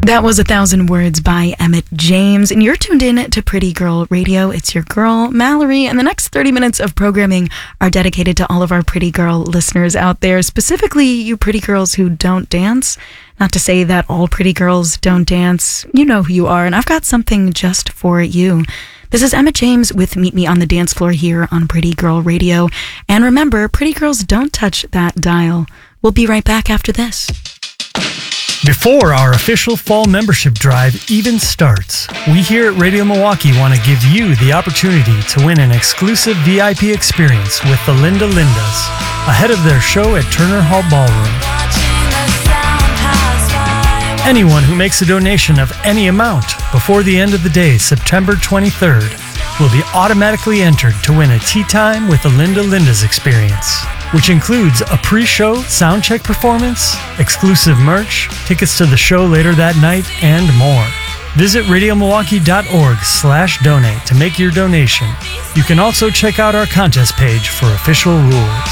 That was 1,000 Words by Emmett James, and you're tuned in to Pretty Girl Radio. It's your girl, Mallory, and the next 30 minutes of programming are dedicated to all of our Pretty Girl listeners out there, specifically you pretty girls who don't dance. Not to say that all pretty girls don't dance. You know who you are, and I've got something just for you. This is Emmett James with Meet Me on the Dance Floor here on Pretty Girl Radio. And remember, pretty girls don't touch that dial. We'll be right back after this. Before our official fall membership drive even starts, we here at Radio Milwaukee want to give you the opportunity to win an exclusive VIP experience with the Linda Lindas ahead of their show at Turner Hall Ballroom. Anyone who makes a donation of any amount before the end of the day, September 23rd, will be automatically entered to win a tea time with the Linda Lindas experience, which includes a pre-show soundcheck performance, exclusive merch, tickets to the show later that night, and more. Visit radiomilwaukee.org/donate to make your donation. You can also check out our contest page for official rules.